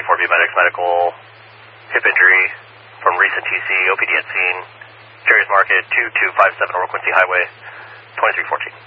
for Medics Medical, hip injury from recent TC, OPD at scene, Cherries Market, 2257 Over Quincy Highway, 2314.